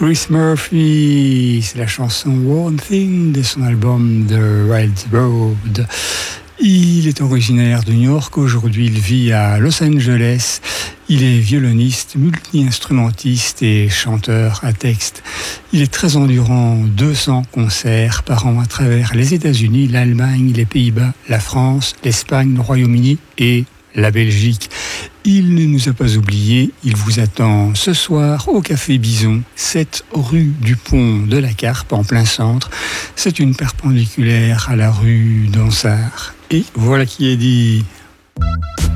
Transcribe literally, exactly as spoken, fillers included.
Chris Murphy, c'est la chanson One Thing de son album The Wild Road. Il est originaire de New York, aujourd'hui il vit à Los Angeles. Il est violoniste, multi-instrumentiste et chanteur à texte. Il est très endurant, deux cents concerts par an à travers les États-Unis, l'Allemagne, les Pays-Bas, la France, l'Espagne, le Royaume-Uni et la Belgique. Il ne nous a pas oubliés, il vous attend ce soir au Café Bison, sept rue du Pont de la Carpe, en plein centre. C'est une perpendiculaire à la rue d'Ansart. Et voilà qui est dit.